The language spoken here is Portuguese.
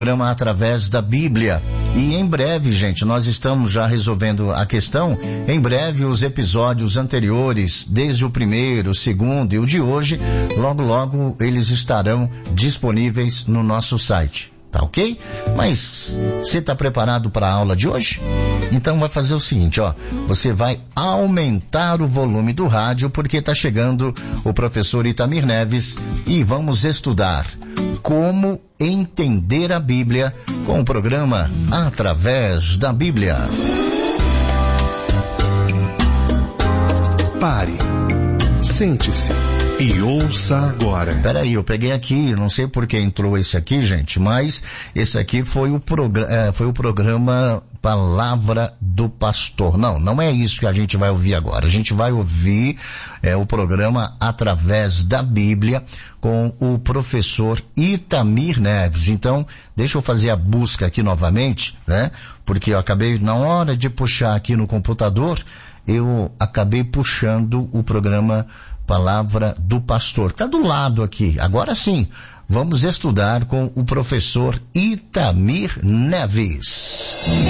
Programa Através da Bíblia. E em breve, gente, nós estamos já resolvendo a questão. Em breve, os episódios anteriores, desde o primeiro, o segundo e o de hoje, logo, logo, eles estarão disponíveis no nosso site. Tá ok? Mas você está preparado para a aula de hoje? Então vai fazer o seguinte, ó. Você vai aumentar o volume do rádio porque está chegando o professor Itamir Neves e vamos estudar como entender a Bíblia com o programa Através da Bíblia. Pare, sente-se e ouça agora. Peraí, eu peguei aqui, não sei por que entrou esse aqui, gente, mas esse aqui foi o programa Palavra do Pastor. Não é isso que a gente vai ouvir agora. A gente vai ouvir o programa Através da Bíblia com o professor Itamir Neves. Então, deixa eu fazer a busca aqui novamente, né? Porque eu acabei, na hora de puxar aqui no computador, eu acabei puxando o programa Palavra do Pastor. Tá do lado aqui. Agora sim, vamos estudar com o professor Itamir Neves.